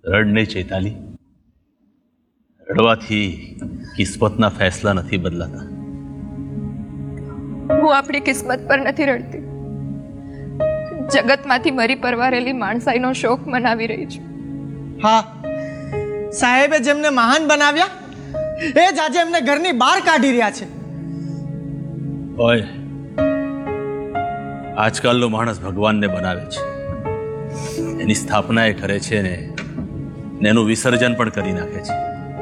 રડ નહીં ચૈતાલી, રડવાથી કિસ્મતના ફેસલા નથી બદલાતા. હું આપણી કિસ્મત પર નથી રડતી, જગતમાંથી મરી પરવારેલી માણસાઈનો શોક મનાવી રહી છું. હા, સાહેબે જેમને મહાન બનાવ્યા એ જ આજે એમને ઘરની બહાર કાઢી રહ્યા છે. ઓય, આજકાલનો માણસ ભગવાનને બનાવે છે, એની સ્થાપના એ કરે છે ને એનું વિસર્જન પણ કરી નાખે છે.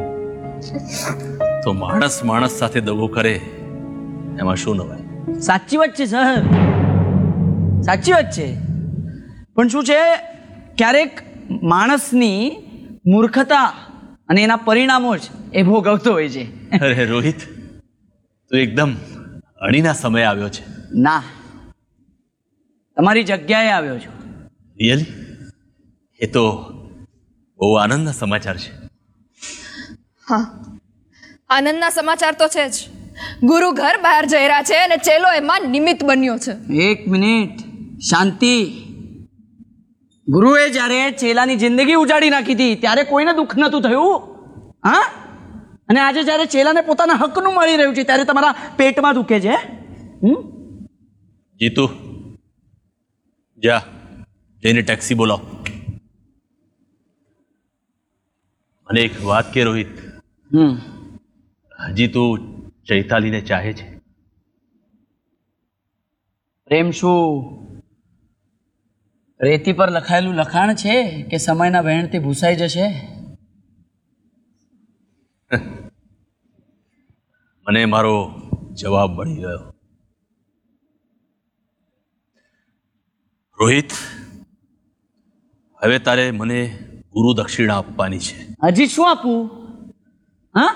તો માણસ માણસ સાથે દગો કરે એમાં શું નવાય? સાચી વાત છે સર, સાચી વાત છે. પણ શું છે, ક્યારેક માણસની મૂર્ખતા અને એના પરિણામો જ એ ભોગવતો હોય છે. અરે રોહિત, તું એકદમ અણીના સમય આવ્યો છે. ના, તમારી જગ્યાએ આવ્યો છું. રિયલી? એ તો બહુ આનંદના સમાચાર છે. હા, આનંદના સમાચાર તો છે જ. ગુરુ ઘર બહાર જઈ રહ્યા છે અને ચેલો એમાં નિમિત્ત બન્યો છે. એક મિનિટ શાંતિ. ગુરુએ જ્યારે ચેલાની જિંદગી ઉજાડી નાખી હતી ત્યારે કોઈને દુઃખ નતું થયું? હા, અને આજે જ્યારે ચેલાને પોતાના હકનું મળી રહ્યું છે ત્યારે તમારા પેટમાં દુખે છે? જીતુ, જા જઈને ટેક્સી બોલાવ. અને એક વાત કે રોહિત, હજી તું ચૈતાલીને ચાહે છે? પ્રેમ શું રેતી પર લખાયેલું લખાણ છે કે સમયના વહેણથી ભૂસાઈ જશે? મને મારો જવાબ મળી ગયો. રોહિત, હવે તારે મને ગુરુ દક્ષિણા આપવાની છે. હજી શું આપું? હા,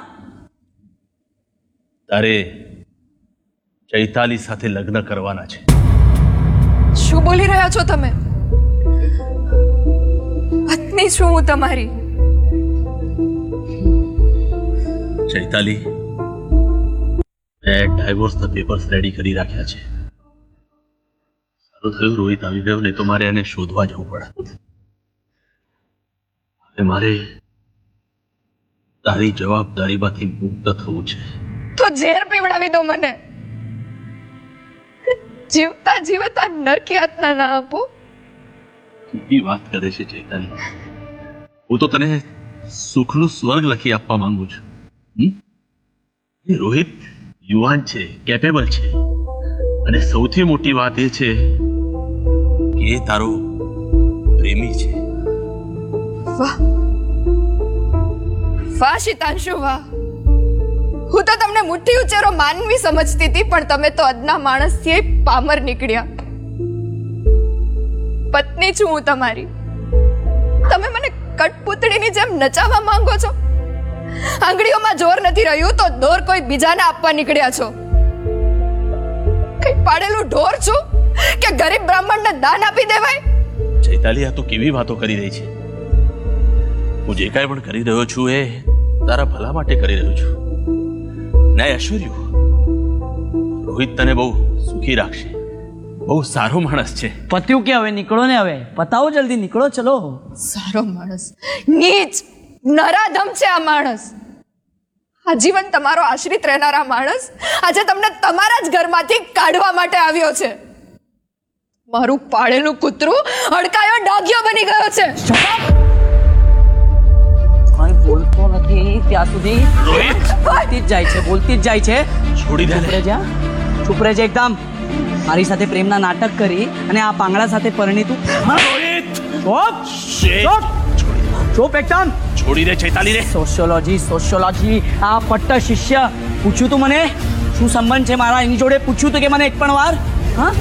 તારે ચૈતાલી સાથે લગ્ન કરવાના છે. શું બોલી રહ્યા છો તમે? પત્ની છું હું તમારી. ચૈતાલી, મેં ડાયવોર્સના પેપર્સ રેડી કરી રાખ્યા છે. સારું થયું રોહિત આવી ગયો, નહીં તો મારે એને શોધવા જવું પડે. હવે મારે તારી જવાબદારીમાંથી મુક્ત થવું છે. તો ઝેર પીવડાવી દો મને. જીવતા જીવતા નરકી યાતના ના આપો. કેવી વાત કરે છે ચૈતાલી? હું તો તને સુખનું સ્વર્ગ લખી આપવા માંગુ છું. રોહિત યુવાન છે, કેપેબલ છે, અને સૌથી મોટી વાત એ છે કે એ તારો પ્રેમી છે. વાહ વાહ શીતાંશુ, વાહ. હું તો તમને મુઠ્ઠી ઉચેરો માનવી સમજતી હતી, પણ તમે તો અદના માણસથી પામર નીકળ્યા. પત્ની છું હું તમારી. તમે મને કઠપૂતળીની જેમ નચાવવા માંગો છો. આંગળીઓમાં જોર નથી રહ્યું તો દોર કોઈ બીજાને આપવા નીકળ્યા છો. કઈ પાડેલું ઢોર છું કે ગરીબ બ્રાહ્મણને દાન આપી દેવાય? ચૈતાલી, આ તો કેવી વાતો કરી રહી છે? હું જે કાંઈ પણ કરી રહ્યો છું એ તારા ભલા માટે કરી રહ્યો છું. ના એશ્વર્યુ, રોહિત તને બહુ સુખી રાખશે. બહુ સારો માણસ છે. પત્યું કે હવે નીકળો ને, હવે પતાવો જલ્દી, નીકળો ચલો. સારો માણસ? નીચ નરાધમ છે આ માણસ. આજીવન તમારો આશ્રિત રહેનારા માણસ આજે તમને તમારા જ ઘરમાંથી કાઢવા માટે આવ્યો છે. મારું પાળેલું કૂતરું હડકાયો ડાઘ્યો બની ગયો છે. કઈ બોલતો નથી ત્યાં સુધી બોલતી જ જાય છે, બોલતી જ જાય છે. છોડી દે. ચૂપ રહેજા, ચૂપ રહેજે એકદમ. મારી સાથે પ્રેમના નાટક કરી અને આ પાંગડા સાથે પરણીતું. ચૂપ એકદમ. છોડી દે ચૈતાલી રે. સોશિયોલોજી આ પટ્ટ શિષ્ય. પૂછ્યું તું મને શું સંબંધ છે મારા એની જોડે? પૂછ્યું તું કે મને એક પણ વાર?